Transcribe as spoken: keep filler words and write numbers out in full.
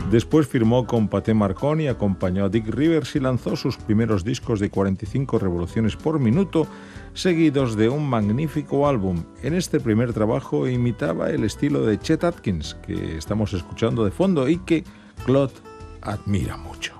Después firmó con Paté Marconi, acompañó a Dick Rivers y lanzó sus primeros discos de cuarenta y cinco revoluciones por minuto, seguidos de un magnífico álbum. En este primer trabajo imitaba el estilo de Chet Atkins, que estamos escuchando de fondo y que Claude admira mucho.